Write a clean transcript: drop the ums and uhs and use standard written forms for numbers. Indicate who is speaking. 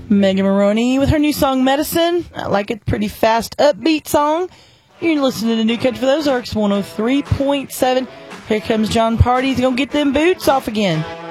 Speaker 1: Megan Maroney with her new song, Medicine. I like it. Pretty fast, upbeat song. You're listening to New Country for Those Arcs 103.7. Here comes John Party. He's going to get them boots off again.